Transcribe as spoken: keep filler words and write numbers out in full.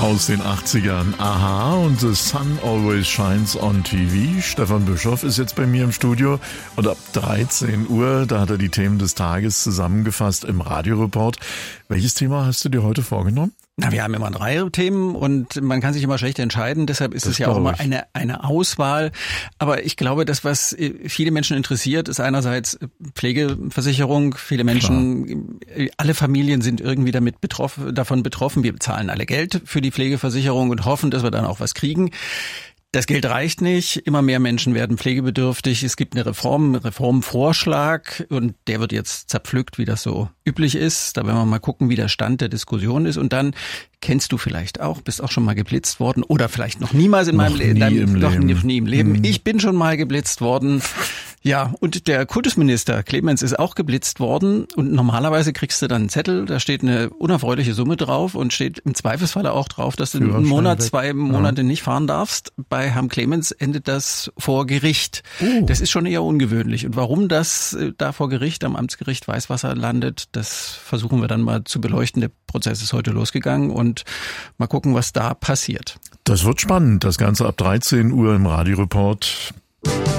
Aus den achtzigern, Aha und The Sun Always Shines on T V. Stefan Bischoff ist jetzt bei mir im Studio und ab dreizehn Uhr, da hat er die Themen des Tages zusammengefasst im Radioreport. Welches Thema hast du dir heute vorgenommen? Na, wir haben immer drei Themen und man kann sich immer schlecht entscheiden, deshalb ist Das es ja auch immer ich. eine eine Auswahl. Aber ich glaube, das, was viele Menschen interessiert, ist einerseits Pflegeversicherung. Viele Menschen, Klar. alle Familien sind irgendwie damit betroffen, davon betroffen. Wir bezahlen alle Geld für die Pflegeversicherung und hoffen, dass wir dann auch was kriegen. Das Geld reicht nicht. Immer mehr Menschen werden pflegebedürftig. Es gibt eine Reform, einen Reformvorschlag und der wird jetzt zerpflückt, wie das so üblich ist. Da werden wir mal gucken, wie der Stand der Diskussion ist. Und dann kennst du vielleicht auch, bist auch schon mal geblitzt worden oder vielleicht noch niemals in noch meinem Le- nie deinem, im noch Leben. nie, nie im Leben. Mhm. Ich bin schon mal geblitzt worden. Ja, und der Kultusminister Clemens ist auch geblitzt worden und normalerweise kriegst du dann einen Zettel, da steht eine unerfreuliche Summe drauf und steht im Zweifelsfall auch drauf, dass du einen Monat, weg. zwei Monate ja. nicht fahren darfst. Bei Herrn Clemens endet das vor Gericht. Uh. Das ist schon eher ungewöhnlich. Und warum das da vor Gericht, am Amtsgericht Weißwasser landet, das versuchen wir dann mal zu beleuchten. Der Prozess ist heute losgegangen und mal gucken, was da passiert. Das wird spannend. Das Ganze ab dreizehn Uhr im Radioreport.